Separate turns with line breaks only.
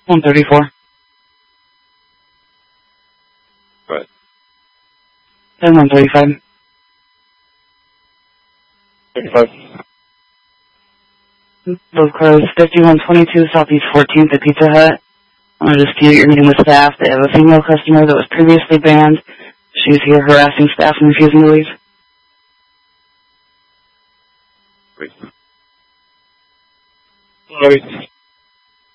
134.
Right.
And 135.
35.
Both cars, 5122 Southeast 14th at Pizza Hut. I want to dispute your meeting with staff. They have a female customer that was previously banned. She's here harassing staff and refusing to leave.
Wait.